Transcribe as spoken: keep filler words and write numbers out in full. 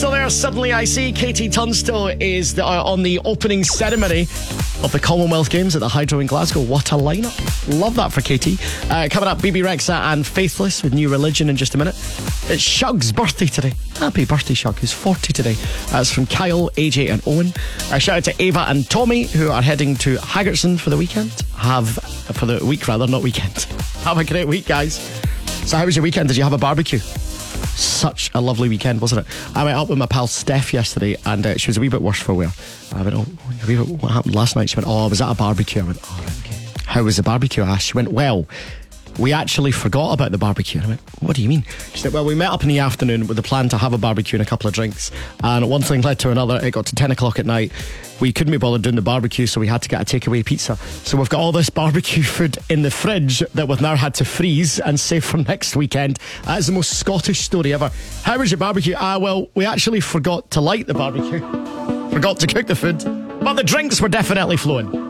Tunstall there, Suddenly I See. Katie Tunstall is the, uh, on the opening ceremony of the Commonwealth Games at the Hydro in Glasgow. What a lineup. Love that for Katie. Uh, coming up, B B Rexa and Faithless with New Religion in just a minute. It's Shug's birthday today. Happy birthday, Shug. He's forty today. Uh, it's from Kyle, A J and Owen. Uh, shout out to Ava and Tommy, who are heading to Haggertson for the weekend. Have, for the week rather, not weekend. Have a great week, guys. So how was your weekend? Did you have a barbecue? Such a lovely weekend, wasn't it? I went up with my pal Steph yesterday, and uh, she was a wee bit worse for wear. I went, oh, a wee bit, what happened last night? She went, oh, I was at a barbecue. I went, oh, right, okay. How was the barbecue? I asked. She went, well, we actually forgot about the barbecue. I went, what do you mean? She said, well, we met up in the afternoon with the plan to have a barbecue and a couple of drinks, and one thing led to another. It got to ten o'clock at night. We couldn't be bothered doing the barbecue, so we had to get a takeaway pizza. So we've got all this barbecue food in the fridge that we've now had to freeze and save for next weekend. That is the most Scottish story ever. How was your barbecue? Ah, well, we actually forgot to light the barbecue. Forgot to cook the food. But the drinks were definitely flowing.